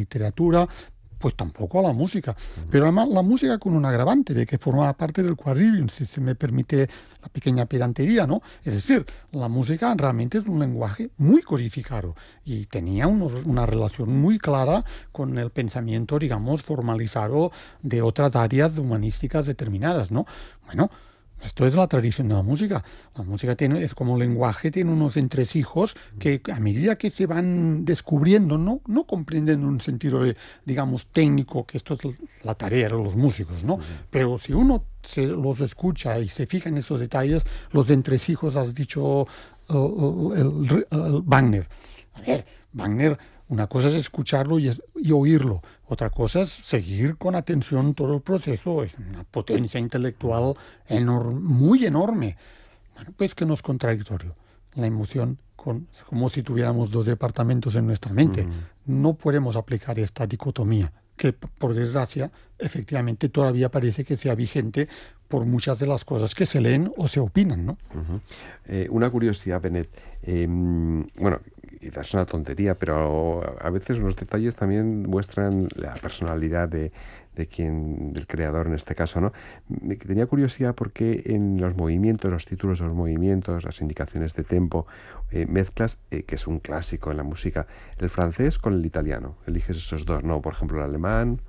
literatura, pues tampoco a la música. Pero además la música con un agravante de que forma parte del quadrivium, si se me permite la pequeña pedantería, ¿no? Es decir, la música realmente es un lenguaje muy codificado y tenía una relación muy clara con el pensamiento, digamos, formalizado de otras áreas humanísticas determinadas, ¿no? Bueno, esto es la tradición de la música. La música es como lenguaje, tiene unos entresijos que a medida que se van descubriendo, no comprenden un sentido, digamos, técnico, que esto es la tarea de los músicos, ¿no? Pero si uno los escucha y se fija en esos detalles, los entresijos, has dicho el Wagner. A ver, Wagner, una cosa es escucharlo y oírlo, otra cosa es seguir con atención todo el proceso, es una potencia intelectual muy enorme. Bueno, pues que no es contradictorio. La emoción, como si tuviéramos dos departamentos en nuestra mente. No podemos aplicar esta dicotomía, que por desgracia, efectivamente todavía parece que sea vigente por muchas de las cosas que se leen o se opinan, ¿no? Una curiosidad, Benet. Bueno, quizás es una tontería, pero a veces los detalles también muestran la personalidad del creador en este caso, ¿no? Tenía curiosidad porque en los movimientos, los títulos de los movimientos, las indicaciones de tempo, mezclas, que es un clásico en la música, el francés con el italiano. Eliges esos dos, ¿no? Por ejemplo, el alemán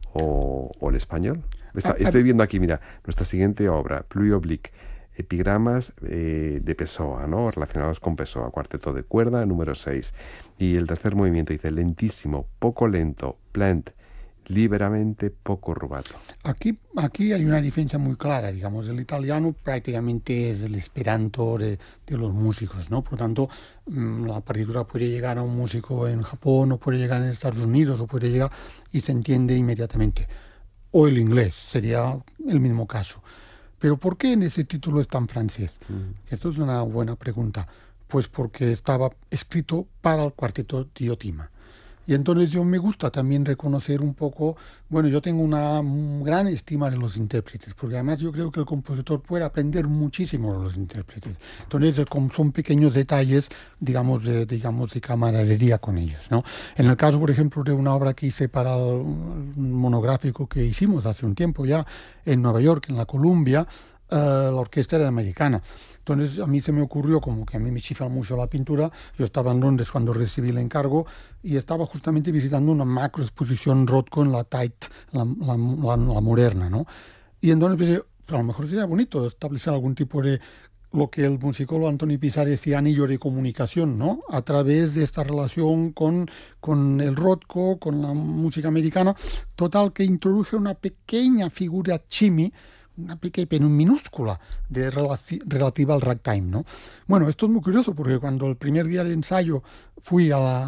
o el español. Estoy viendo aquí, mira, nuestra siguiente obra, Pluie Oblique, epigramas de Pessoa, ¿no? Relacionados con Pessoa, cuarteto de cuerda, número 6. Y el tercer movimiento dice lentísimo, poco lento, plant, liberamente, poco rubato. Aquí hay una diferencia muy clara, digamos, el italiano prácticamente es el esperanto de los músicos, ¿no? Por lo tanto, la partitura puede llegar a un músico en Japón, o puede llegar en Estados Unidos, o puede llegar y se entiende inmediatamente. O el inglés, sería el mismo caso. Pero ¿por qué en ese título está en francés? Esto es una buena pregunta. Pues porque estaba escrito para el cuarteto Diotima. Y entonces yo me gusta también reconocer un poco, bueno, yo tengo una gran estima de los intérpretes, porque además yo creo que el compositor puede aprender muchísimo de los intérpretes. Entonces son pequeños detalles, digamos de camaradería con ellos, ¿no? En el caso, por ejemplo, de una obra que hice para el monográfico que hicimos hace un tiempo ya en Nueva York, en la Columbia, la orquesta era americana. Entonces a mí se me ocurrió, como que a mí me chifla mucho la pintura, yo estaba en Londres cuando recibí el encargo y estaba justamente visitando una macro exposición Rothko en la Tate, la moderna, ¿no? Y entonces pensé, a lo mejor sería bonito establecer algún tipo de, lo que el musicólogo Antoni Pissarri decía, anillo de comunicación, ¿no? A través de esta relación con el Rothko, con la música americana, total que introduje una pequeña figura chimi, una pequeña, minúscula, relativa al ragtime, ¿no? Bueno, esto es muy curioso porque cuando el primer día de ensayo fui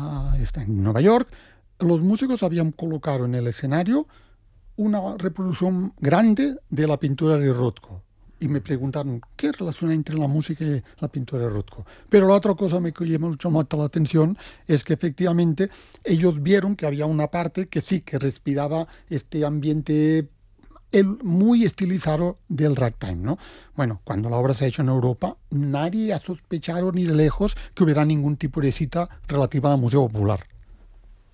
en Nueva York, los músicos habían colocado en el escenario una reproducción grande de la pintura de Rothko. Y me preguntaron, ¿qué relación hay entre la música y la pintura de Rothko? Pero la otra cosa que llamó mucho más la atención es que efectivamente ellos vieron que había una parte que sí, que respiraba este ambiente muy estilizado del ragtime, ¿no? Bueno, cuando la obra se ha hecho en Europa, nadie ha sospechado ni de lejos que hubiera ningún tipo de cita relativa a la música popular.